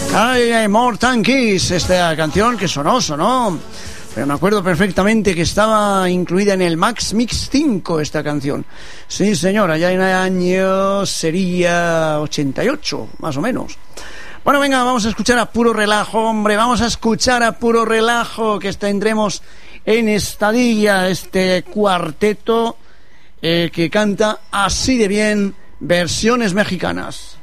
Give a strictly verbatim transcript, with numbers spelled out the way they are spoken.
Ay, Mortal Kiss, esta canción que sonó, sonó. Pero me acuerdo perfectamente que estaba incluida en el Max Mix cinco esta canción. Sí, señora, ya en el año sería ochenta y ocho, más o menos. Bueno, venga, vamos a escuchar a puro relajo, hombre, vamos a escuchar a puro relajo, que tendremos en Estadilla este cuarteto eh, que canta así de bien versiones mexicanas.